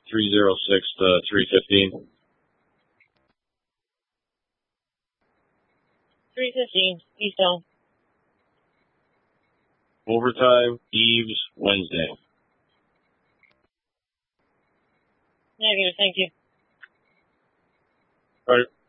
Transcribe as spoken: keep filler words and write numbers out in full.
three oh six to three fifteen. three fifteen, Eastbound. Overtime, Eves, Wednesday. Negative, thank you. All right.